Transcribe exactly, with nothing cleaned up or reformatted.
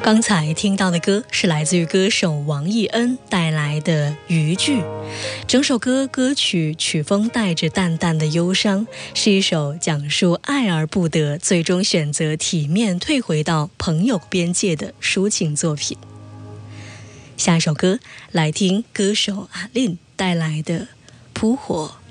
刚才听到的歌是来自于歌手王艺恩带来的《渔具》。整首歌歌曲曲风带着淡淡的忧伤，是一首讲述爱而不得，最终选择体面退回到朋友边界的抒情作品。下一首歌来听歌手阿令带来的《扑火》。